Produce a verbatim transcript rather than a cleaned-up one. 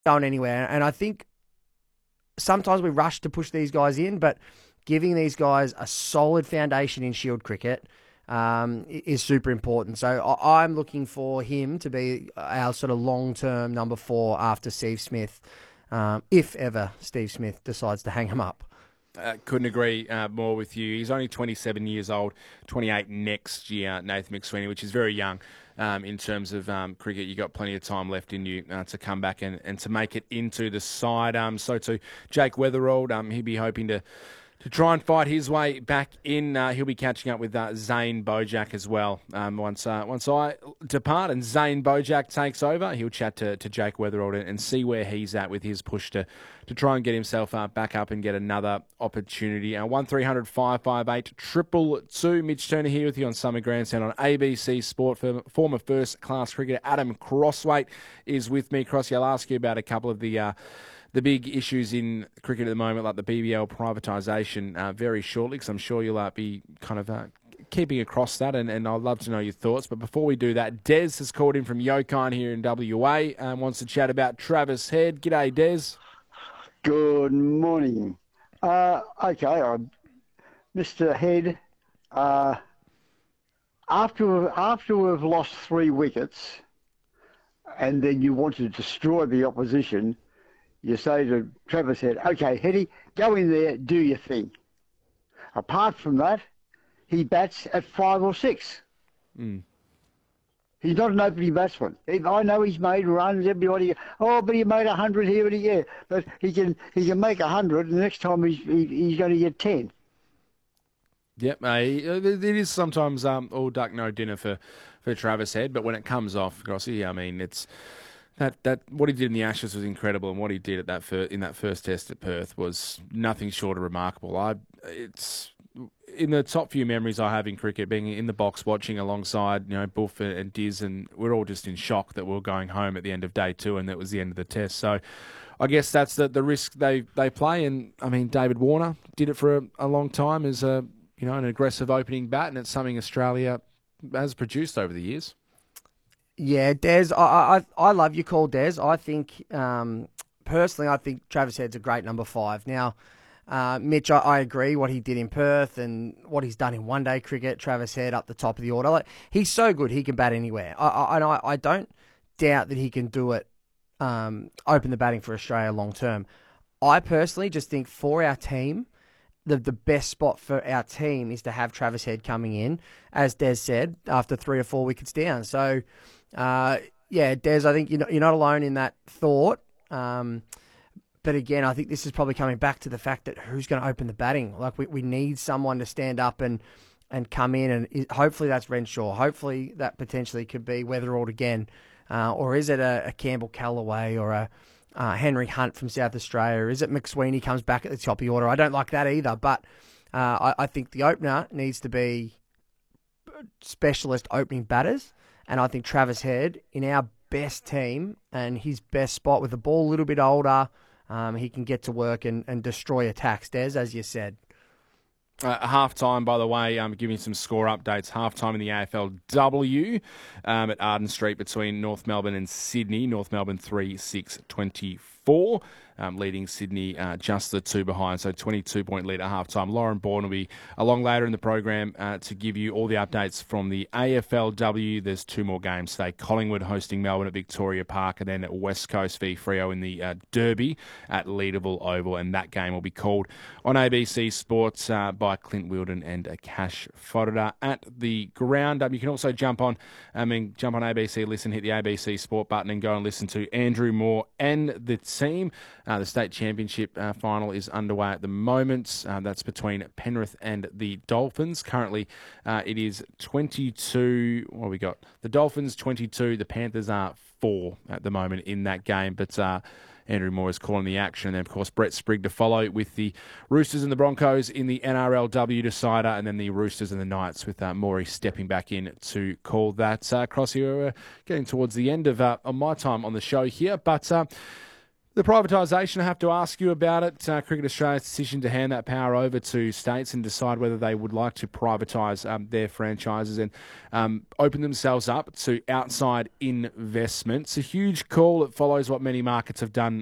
going anywhere. And I think sometimes we rush to push these guys in, but giving these guys a solid foundation in Shield cricket um, is super important. So I- I'm looking for him to be our sort of long-term number four after Steve Smith, um, if ever Steve Smith decides to hang him up. Uh, couldn't agree uh, more with you. He's only twenty-seven years old, twenty-eight next year, Nathan McSweeney, which is very young um, in terms of um, cricket. You've got plenty of time left in you uh, to come back and, and to make it into the side. Um, so to Jake Weatherald, um, he'll be hoping to to try and fight his way back in. Uh, he'll be catching up with uh, Zane Bojack as well. Um, once uh, once I depart and Zane Bojack takes over, he'll chat to, to Jake Weatherald and, and see where he's at with his push to, to try and get himself uh, back up and get another opportunity. Uh, one three hundred five five eight triple two. Mitch Turner here with you on Summer Grandstand on A B C Sport. Former first-class cricketer Adam Crossweight is with me. Crossy, I'll ask you about a couple of the... Uh, The big issues in cricket at the moment, like the B B L privatisation, uh, very shortly, because I'm sure you'll uh, be kind of uh, keeping across that, and, and I'd love to know your thoughts. But before we do that, Des has called in from Yokine here in W A and wants to chat about Travis Head. G'day, Des. Good morning. Uh, okay, uh, Mister Head, uh, after, after we've lost three wickets and then you want to destroy the opposition, you say to Travis Head, okay, Heady, go in there, do your thing. Apart from that, he bats at five or six. Mm. He's not an opening batsman. I know he's made runs, everybody, oh, but he made a hundred here and yeah. But he can he can make a hundred, and the next time he's he, he's going to get ten. Yep, uh, it is sometimes um, all duck, no dinner for, for Travis Head, but when it comes off, Grossi, I mean, it's... That that what he did in the Ashes was incredible, and what he did at that fir- in that first test at Perth was nothing short of remarkable. I it's in the top few memories I have in cricket, being in the box watching alongside you know Buff and Diz, and we're all just in shock that we we're going home at the end of day two, and that was the end of the test. So I guess that's the the risk they, they play. And I mean, David Warner did it for a, a long time as a you know an aggressive opening bat, and it's something Australia has produced over the years. Yeah, Des, I, I I love your call, Des. I think, um, personally, I think Travis Head's a great number five. Now, uh, Mitch, I, I agree what he did in Perth and what he's done in one-day cricket. Travis Head up the top of the order. Like, he's so good, he can bat anywhere. I, I, and I, I don't doubt that he can do it, um, open the batting for Australia long-term. I personally just think for our team, the the best spot for our team is to have Travis Head coming in, as Des said, after three or four wickets down. So... Uh, yeah, Des, I think you're not, you're not alone in that thought. Um, but again, I think this is probably coming back to the fact that who's going to open the batting? Like we, we need someone to stand up and, and come in, and it, hopefully that's Renshaw. Hopefully that potentially could be Weatherald again. Uh, or is it a, a Campbell Callaway or a uh, Henry Hunt from South Australia? Or is it McSweeney comes back at the top of the order? I don't like that either, but uh, I, I think the opener needs to be specialist opening batters. And I think Travis Head, in our best team and his best spot with the ball a little bit older, um, he can get to work and, and destroy attacks, Des, as you said. Uh, half time, by the way, I'm um, giving some score updates. Half time in the A F L W um, at Arden Street between North Melbourne and Sydney. North Melbourne three six twenty-four, um, leading Sydney uh, just the two behind. So twenty-two point lead at half time. Lauren Bourne will be along later in the program uh, to give you all the updates from the A F L W. There's two more games today. Collingwood hosting Melbourne at Victoria Park, and then at West Coast v Freo in the uh, Derby at Leederville Oval. And that game will be called on A B C Sports uh, by Clint Wilden and Akash Fodder at the ground. Um, you can also jump on, I mean, jump on A B C Listen, hit the A B C Sport button, and go and listen to Andrew Moore and the team. Uh, the state championship uh, final is underway at the moment. Uh, that's between Penrith and the Dolphins. Currently, uh, it is twenty-two. What have we got? The Dolphins twenty-two. The Panthers are four at the moment in that game, but. Uh, Andrew Moore is calling the action. And then, of course, Brett Sprigg to follow with the Roosters and the Broncos in the N R L W decider, and then the Roosters and the Knights with uh, Morey stepping back in to call that. Uh, Cross here, we're getting towards the end of, uh, of my time on the show here, but... Uh, The privatisation, I have to ask you about it. Uh, Cricket Australia's decision to hand that power over to states and decide whether they would like to privatise um, their franchises and um, open themselves up to outside investment. It's a huge call. It follows what many markets have done